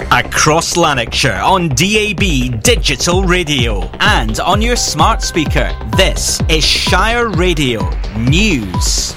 Across Lanarkshire on DAB Digital Radio and on your smart speaker. This is Shire Radio News.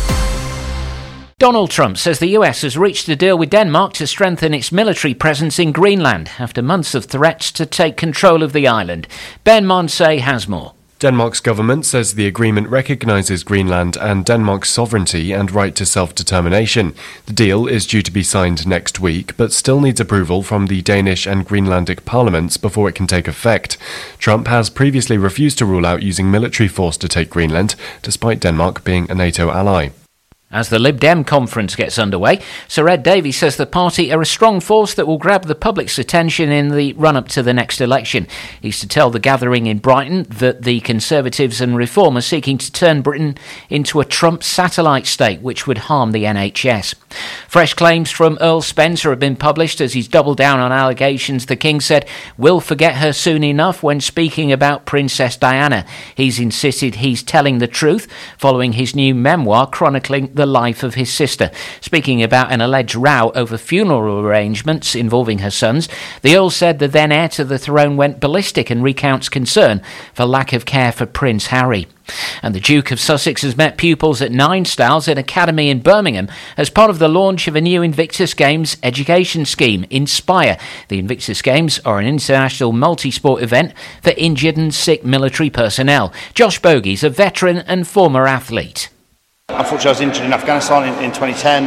Donald Trump says the US has reached a deal with Denmark to strengthen its military presence in Greenland after months of threats to take control of the island. Ben Monsey has more. Denmark's government says the agreement recognises Greenland and Denmark's sovereignty and right to self-determination. The deal is due to be signed next week, but still needs approval from the Danish and Greenlandic parliaments before it can take effect. Trump has previously refused to rule out using military force to take Greenland, despite Denmark being a NATO ally. As the Lib Dem conference gets underway, Sir Ed Davey says the party are a strong force that will grab the public's attention in the run-up to the next election. He's to tell the gathering in Brighton that the Conservatives and Reform are seeking to turn Britain into a Trump satellite state, which would harm the NHS. Fresh claims from Earl Spencer have been published as he's doubled down on allegations the King said we'll forget her soon enough when speaking about Princess Diana. He's insisted he's telling the truth following his new memoir chronicling the life of his sister. Speaking about an alleged row over funeral arrangements involving her sons, the Earl said the then heir to the throne went ballistic and recounts concern for lack of care for Prince Harry. And the Duke of Sussex has met pupils at Nine Styles an academy in Birmingham as part of the launch of a new Invictus Games education scheme, Inspire. The Invictus Games are an international multi-sport event for injured and sick military personnel. Josh Bogey's a veteran and former athlete. Unfortunately, I was injured in Afghanistan in 2010,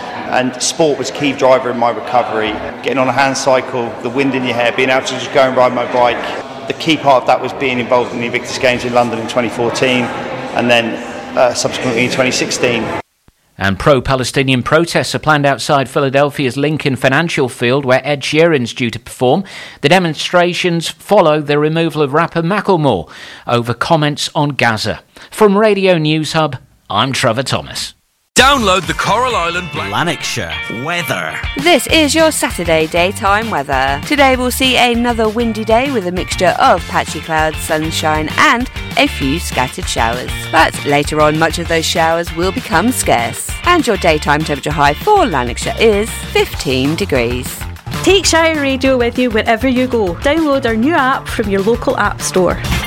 and sport was a key driver in my recovery. Getting on a hand cycle, the wind in your hair, being able to just go and ride my bike. The key part of that was being involved in the Invictus Games in London in 2014, and then subsequently in 2016. And pro-Palestinian protests are planned outside Philadelphia's Lincoln Financial Field, where Ed Sheeran's due to perform. The demonstrations follow the removal of rapper Macklemore over comments on Gaza. From Radio News Hub, I'm Trevor Thomas. Download the Coral Island Lanarkshire weather. This is your Saturday daytime weather. Today we'll see another windy day with a mixture of patchy clouds, sunshine and a few scattered showers. But later on, much of those showers will become scarce. And your daytime temperature high for Lanarkshire is 15 degrees. Take Shire Radio with you wherever you go. Download our new app from your local app store.